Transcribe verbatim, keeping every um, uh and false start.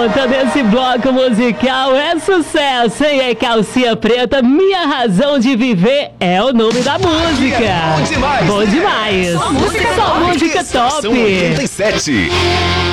volta desse bloco musical é sucesso, hein? É Calcinha Preta, Minha Razão de Viver é o nome da música. É bom demais! Bom né? demais! Só música Só top! música top! oitenta e sete.